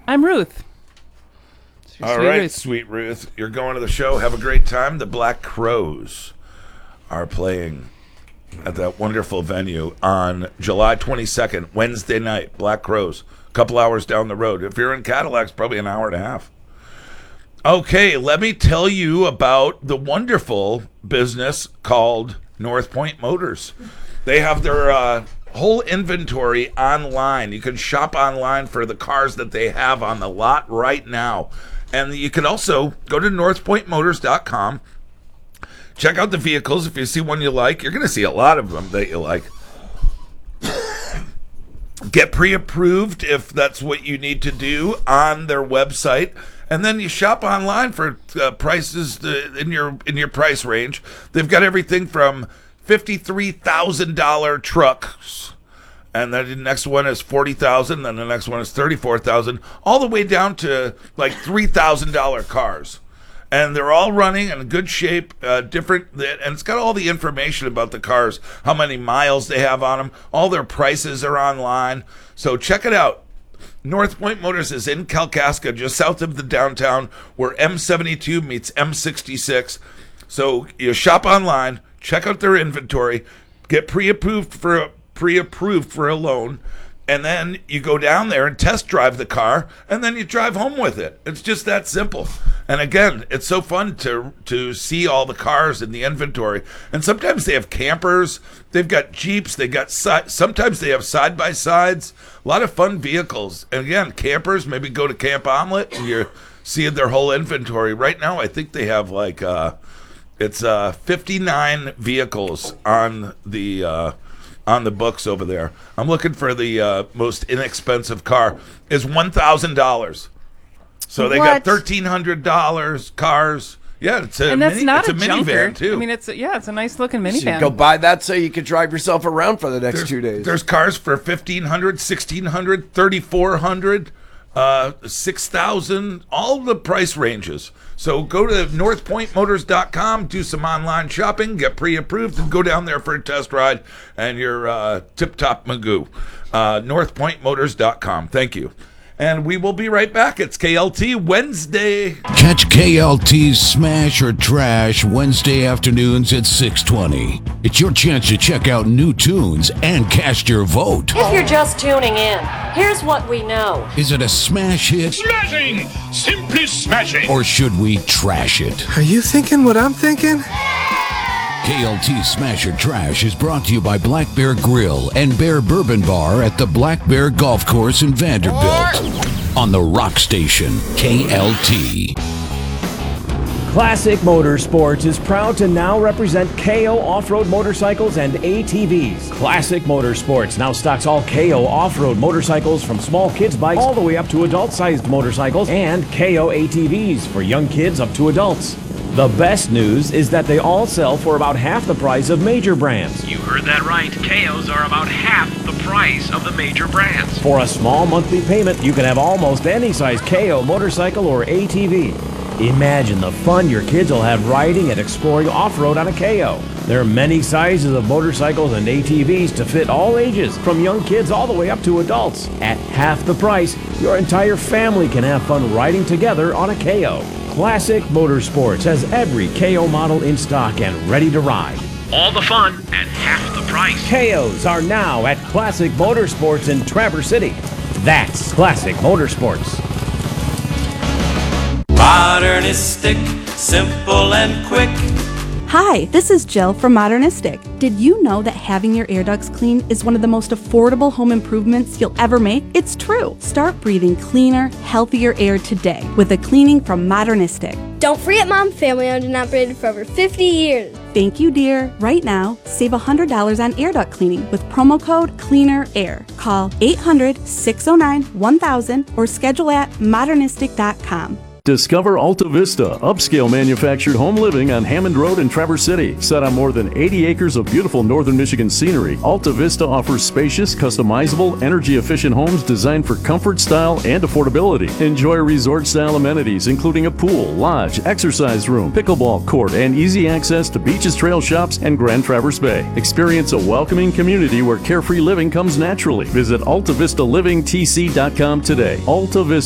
I'm Ruth. All right, sweet Ruth. You're going to the show. Have a great time. The Black Crowes are playing at that wonderful venue on July 22nd, Wednesday night. Black Crowes, a couple hours down the road. If you're in Cadillac, it's probably an hour and a half. Okay, let me tell you about the wonderful business called North Point Motors. They have their whole inventory online. You can shop online for the cars that they have on the lot right now. And you can also go to northpointmotors.com. Check out the vehicles. If you see one you like, you're going to see a lot of them that you like. Get pre-approved if that's what you need to do on their website. And then you shop online for prices in your price range. They've got everything from $53,000 trucks, and then the next one is $40,000, then the next one is $34,000, all the way down to like $3,000 cars. And they're all running in good shape, and it's got all the information about the cars, how many miles they have on them, all their prices are online. So check it out. North Point Motors is in Kalkaska, just south of the downtown, where M72 meets M66. So you shop online, check out their inventory, get pre-approved for a loan, and then you go down there and test drive the car, and then you drive home with it. It's just that simple. And again, it's so fun to see all the cars in the inventory. And sometimes they have campers, they've got Jeeps, sometimes they have side-by-sides, a lot of fun vehicles. And again, campers, maybe go to Camp Omelet and you're seeing their whole inventory. Right now, I think they have like it's 59 vehicles on the books over there. I'm looking for the most inexpensive car. Is $1,000. So they got $1,300 cars. Yeah, it's a minivan too. I mean, it's a nice looking minivan. So you go buy that so you can drive yourself around for the next 2 days. There's cars for $1,500, $1,600, $3,400, $6,000, all the price ranges. So go to northpointmotors.com, do some online shopping, get pre-approved, and go down there for a test ride, and you're tip-top Magoo. Northpointmotors.com. Thank you. And we will be right back. It's KLT Wednesday. Catch KLT's Smash or Trash Wednesday afternoons at 6:20. It's your chance to check out new tunes and cast your vote. If you're just tuning in, here's what we know. Is it a smash hit? Smashing! Simply smashing! Or should we trash it? Are you thinking what I'm thinking? KLT Smash or Trash is brought to you by Black Bear Grill and Bear Bourbon Bar at the Black Bear Golf Course in Vanderbilt. On the Rock Station, KLT. Classic Motorsports is proud to now represent KO off-road motorcycles and ATVs. Classic Motorsports now stocks all KO off-road motorcycles from small kids bikes all the way up to adult-sized motorcycles and KO ATVs for young kids up to adults. The best news is that they all sell for about half the price of major brands. You heard that right. KOs are about half the price of the major brands. For a small monthly payment, you can have almost any size KO motorcycle or ATV. Imagine the fun your kids will have riding and exploring off-road on a KO. There are many sizes of motorcycles and ATVs to fit all ages, from young kids all the way up to adults. At half the price, your entire family can have fun riding together on a KO. Classic Motorsports has every KO model in stock and ready to ride. All the fun at half the price. KOs are now at Classic Motorsports in Traverse City. That's Classic Motorsports. Modernistic, simple and quick. Hi, this is Jill from Modernistic. Did you know that having your air ducts clean is one of the most affordable home improvements you'll ever make? It's true. Start breathing cleaner, healthier air today with a cleaning from Modernistic. Don't forget Mom, family owned and operated for over 50 years. Thank you, dear. Right now, save $100 on air duct cleaning with promo code CLEANERAIR. Call 800-609-1000 or schedule at modernistic.com. Discover Alta Vista, upscale manufactured home living on Hammond Road in Traverse City. Set on more than 80 acres of beautiful northern Michigan scenery, Alta Vista offers spacious, customizable, energy-efficient homes designed for comfort, style, and affordability. Enjoy resort-style amenities, including a pool, lodge, exercise room, pickleball court, and easy access to beaches, trail shops, and Grand Traverse Bay. Experience a welcoming community where carefree living comes naturally. Visit AltaVistaLivingTC.com today. Alta Vista.